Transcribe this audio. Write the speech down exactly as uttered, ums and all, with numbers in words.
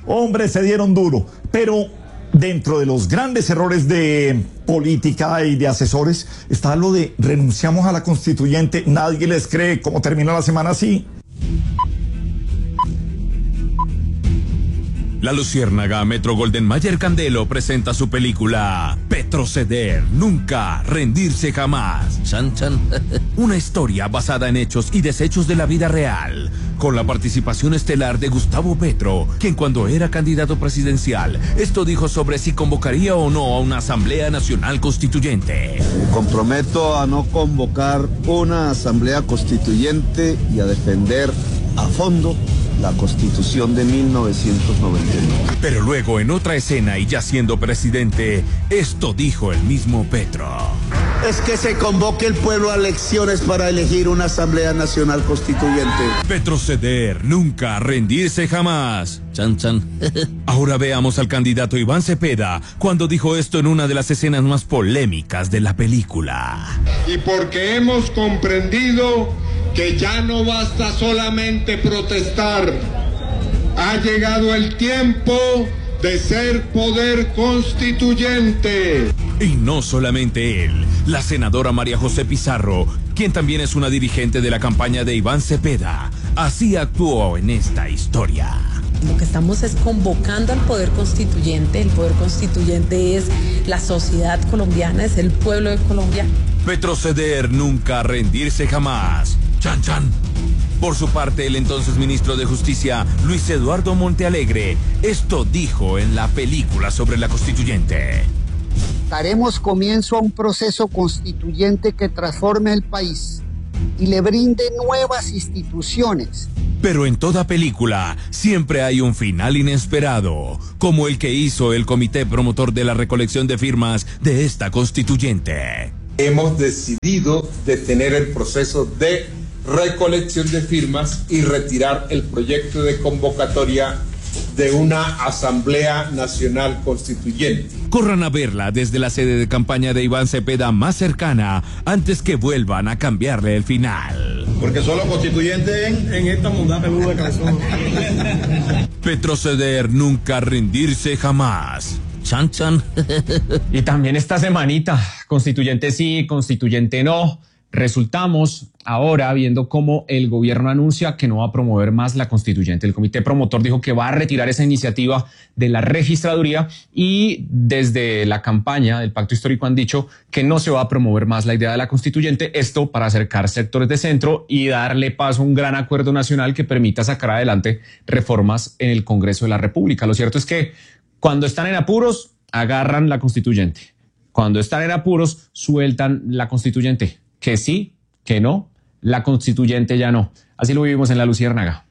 Hombre, se dieron duro, pero dentro de los grandes errores de política y de asesores está lo de renunciamos a la constituyente, nadie les cree. ¿Cómo termina la semana así? La luciérnaga Metro Golden Mayer Candelo presenta su película Petroceder, nunca, rendirse jamás. Chan, chan. Una historia basada en hechos y desechos de la vida real, con la participación estelar de Gustavo Petro, quien cuando era candidato presidencial, esto dijo sobre si convocaría o no a una Asamblea Nacional Constituyente. Me comprometo a no convocar una Asamblea Constituyente y a defender a fondo la Constitución de mil novecientos noventa y nueve. Pero luego, en otra escena y ya siendo presidente, esto dijo el mismo Petro. Es que se convoque el pueblo a elecciones para elegir una Asamblea Nacional Constituyente. Petroceder, nunca, rendirse jamás. Chan, chan. Ahora veamos al candidato Iván Cepeda cuando dijo esto en una de las escenas más polémicas de la película. Y porque hemos comprendido que ya no basta solamente protestar, ha llegado el tiempo de ser poder constituyente. Y no solamente él, la senadora María José Pizarro, quien también es una dirigente de la campaña de Iván Cepeda, así actuó en esta historia. Lo que estamos es convocando al poder constituyente. El poder constituyente es la sociedad colombiana, es el pueblo de Colombia. Petroceder, nunca, rendirse jamás. Chan, chan. Por su parte, el entonces ministro de Justicia, Luis Eduardo Montealegre, esto dijo en la película sobre la constituyente. Daremos comienzo a un proceso constituyente que transforme el país y le brinde nuevas instituciones. Pero en toda película siempre hay un final inesperado, como el que hizo el comité promotor de la recolección de firmas de esta constituyente. Hemos decidido detener el proceso de recolección de firmas y retirar el proyecto de convocatoria de una Asamblea Nacional Constituyente. Corran a verla desde la sede de campaña de Iván Cepeda más cercana antes que vuelvan a cambiarle el final. Porque solo constituyente en, en esta mundana peluda de calzón. Petroceder, nunca, rendirse jamás. Chan, chan. Y también esta semanita, constituyente sí, constituyente no. Resultamos ahora viendo cómo el gobierno anuncia que no va a promover más la constituyente. El comité promotor dijo que va a retirar esa iniciativa de la registraduría y desde la campaña del Pacto Histórico han dicho que no se va a promover más la idea de la constituyente, esto para acercar sectores de centro y darle paso a un gran acuerdo nacional que permita sacar adelante reformas en el Congreso de la República. Lo cierto es que cuando están en apuros, agarran la constituyente. Cuando están en apuros, sueltan la constituyente. Que sí, que no, la constituyente ya no. Así lo vivimos en La Luciérnaga.